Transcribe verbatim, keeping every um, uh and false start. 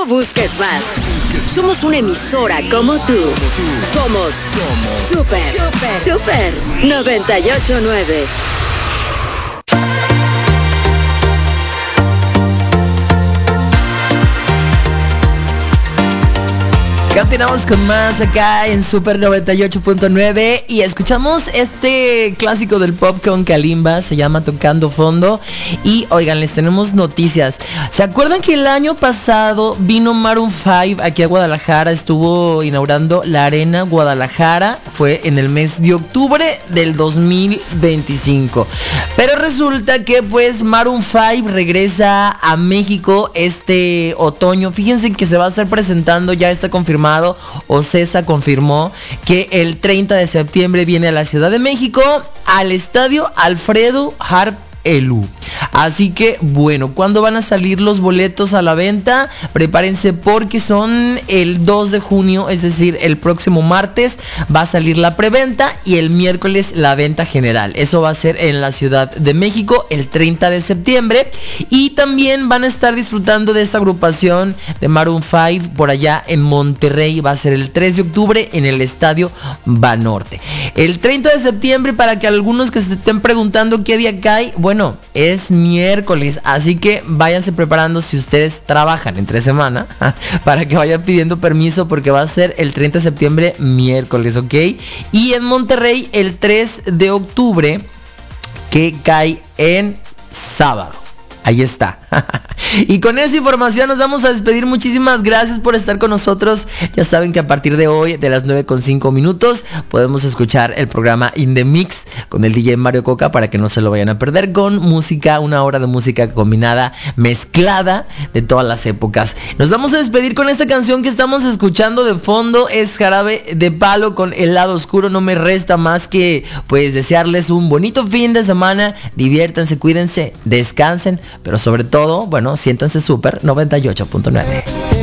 busques más. Somos una emisora como tú. Somos Super, Super, Super noventa y ocho punto nueve. Continuamos con más acá en Super noventa y ocho punto nueve y escuchamos este clásico del pop con Kalimba, se llama Tocando Fondo. Y oigan, les tenemos noticias. ¿Se acuerdan que el año pasado vino Maroon cinco aquí a Guadalajara? Estuvo inaugurando la Arena Guadalajara, fue en el mes de octubre del dos mil veinticinco. Pero resulta que pues Maroon cinco regresa a México este otoño. Fíjense que se va a estar presentando, ya está confirmado, Ocesa confirmó que el treinta de septiembre viene a la Ciudad de México al estadio Alfredo Harp Elú. Así que bueno, ¿cuándo van a salir los boletos a la venta? Prepárense porque son el dos de junio, es decir, el próximo martes va a salir la preventa y el miércoles la venta general. Eso va a ser en la Ciudad de México el treinta de septiembre. Y también van a estar disfrutando de esta agrupación de Maroon cinco por allá en Monterrey. Va a ser el tres de octubre en el Estadio Banorte. El treinta de septiembre, para que algunos que se estén preguntando qué día cae, bueno, es miércoles, así que váyanse preparando si ustedes trabajan entre semana para que vayan pidiendo permiso porque va a ser el treinta de septiembre miércoles, ¿ok? Y en Monterrey el tres de octubre, que cae en sábado. Ahí está. Y con esa información nos vamos a despedir. Muchísimas gracias por estar con nosotros. Ya saben que a partir de hoy, de las nueve con cinco minutos, podemos escuchar el programa In The Mix con el D J Mario Coca, para que no se lo vayan a perder, con música, una hora de música combinada, mezclada de todas las épocas. Nos vamos a despedir con esta canción que estamos escuchando de fondo. Es Jarabe de Palo con El Lado Oscuro. No me resta más que pues desearles un bonito fin de semana. Diviértanse, cuídense, descansen, pero sobre todo, bueno, siéntanse Super noventa y ocho punto nueve.